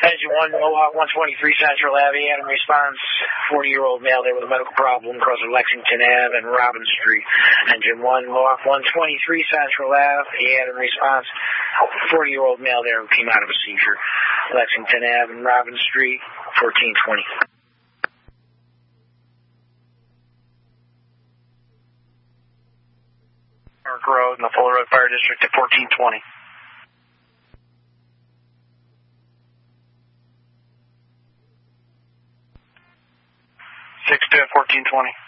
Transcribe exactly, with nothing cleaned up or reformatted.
Engine one, Mohawk one twenty-three Central Avenue, Adam response, forty-year-old male there with a medical problem across Lexington Avenue and Robin Street. Engine one, Mohawk one twenty-three Central Avenue, Adam response, forty-year-old male there who came out of a seizure. Lexington Avenue and Robin Street, fourteen twenty. Park Road in the Fuller Road Fire District at fourteen twenty. six two at fourteen twenty.